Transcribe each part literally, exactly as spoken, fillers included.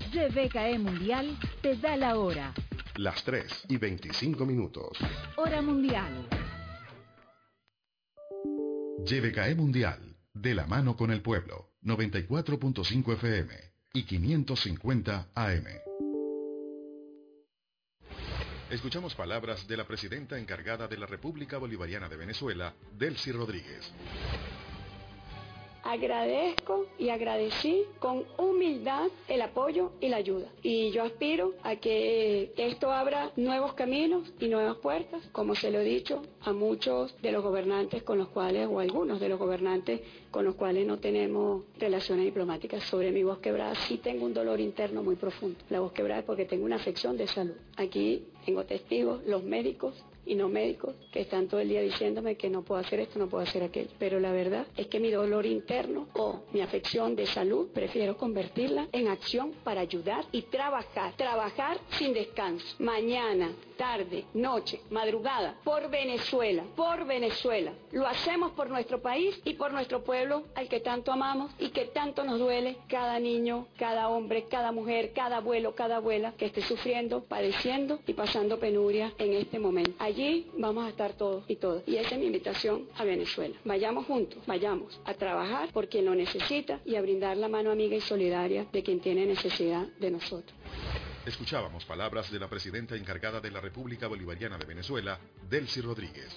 Y V K E Mundial te da la hora. Las tres y veinticinco minutos. Hora mundial. Y V K E Mundial, de la mano con el pueblo. noventa y cuatro punto cinco F M y quinientos cincuenta A M. Escuchamos palabras de la presidenta encargada de la República Bolivariana de Venezuela, Delcy Rodríguez. Agradezco y agradecí con humildad el apoyo y la ayuda. Y yo aspiro a que esto abra nuevos caminos y nuevas puertas, como se lo he dicho a muchos de los gobernantes con los cuales, o algunos de los gobernantes con los cuales no tenemos relaciones diplomáticas. Sobre mi voz quebrada sí tengo un dolor interno muy profundo. La voz quebrada es porque tengo una afección de salud. Aquí tengo testigos, los médicos y no médicos, que están todo el día diciéndome que no puedo hacer esto, no puedo hacer aquello. Pero la verdad es que mi dolor interno o mi afección de salud, prefiero convertirla en acción para ayudar y trabajar. Trabajar sin descanso. Mañana, tarde, noche, madrugada, por Venezuela, por Venezuela. Lo hacemos por nuestro país y por nuestro pueblo al que tanto amamos y que tanto nos duele cada niño, cada hombre, cada mujer, cada abuelo, cada abuela que esté sufriendo, padeciendo y pasando penuria en este momento. Allí vamos a estar todos y todas. Y esa es mi invitación a Venezuela. Vayamos juntos, vayamos a trabajar por quien lo necesita y a brindar la mano amiga y solidaria de quien tiene necesidad de nosotros. Escuchábamos palabras de la presidenta encargada de la República Bolivariana de Venezuela, Delcy Rodríguez.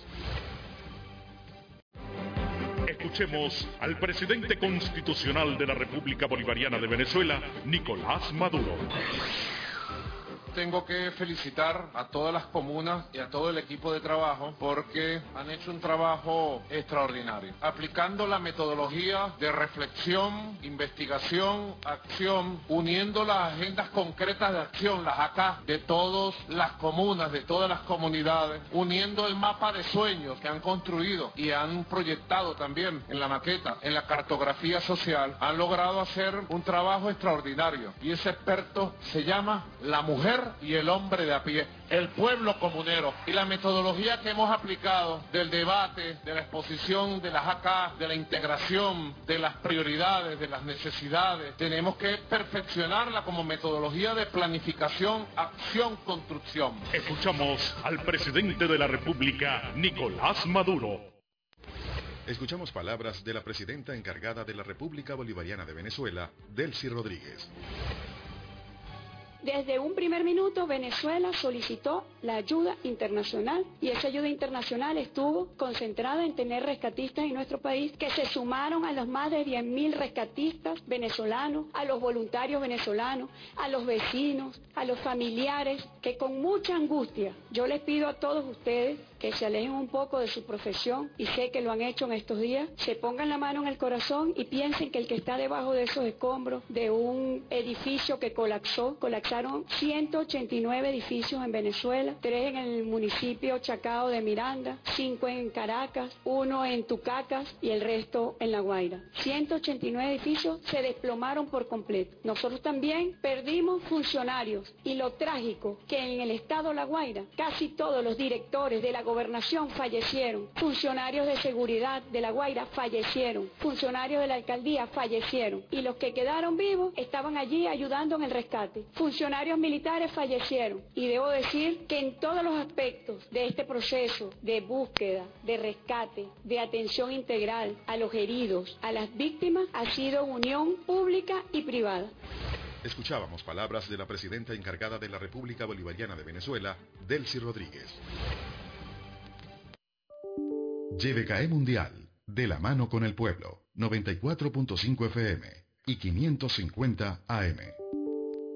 Escuchemos al presidente constitucional de la República Bolivariana de Venezuela, Nicolás Maduro. Tengo que felicitar a todas las comunas y a todo el equipo de trabajo porque han hecho un trabajo extraordinario, aplicando la metodología de reflexión, investigación, acción, uniendo las agendas concretas de acción, las A K, de todas las comunas, de todas las comunidades, uniendo el mapa de sueños que han construido y han proyectado también en la maqueta, en la cartografía social, han logrado hacer un trabajo extraordinario. Y ese experto se llama la mujer y el hombre de a pie, el pueblo comunero. Y la metodología que hemos aplicado del debate, de la exposición de las A K, de la integración, de las prioridades, de las necesidades, tenemos que perfeccionarla como metodología de planificación, acción, construcción. Escuchamos al presidente de la República, Nicolás Maduro. Escuchamos palabras de la presidenta encargada de la República Bolivariana de Venezuela, Delcy Rodríguez. Desde un primer minuto Venezuela solicitó la ayuda internacional y esa ayuda internacional estuvo concentrada en tener rescatistas en nuestro país que se sumaron a los más de diez mil rescatistas venezolanos, a los voluntarios venezolanos, a los vecinos, a los familiares que con mucha angustia, yo les pido a todos ustedes que se alejen un poco de su profesión y sé que lo han hecho en estos días, se pongan la mano en el corazón y piensen que el que está debajo de esos escombros de un edificio que colapsó, colapsaron ciento ochenta y nueve edificios en Venezuela, tres en el municipio Chacao de Miranda, cinco en Caracas, uno en Tucacas y el resto en La Guaira. ciento ochenta y nueve edificios se desplomaron por completo. Nosotros también perdimos funcionarios y lo trágico que en el estado La Guaira casi todos los directores de la gobernación fallecieron, funcionarios de seguridad de La Guaira fallecieron, funcionarios de la alcaldía fallecieron y los que quedaron vivos estaban allí ayudando en el rescate. Funcionarios militares fallecieron y debo decir que en todos los aspectos de este proceso de búsqueda, de rescate, de atención integral a los heridos, a las víctimas, ha sido unión pública y privada. Escuchábamos palabras de la presidenta encargada de la República Bolivariana de Venezuela, Delcy Rodríguez. Y V K E Mundial, de la mano con el pueblo, noventa y cuatro punto cinco F M y quinientos cincuenta A M.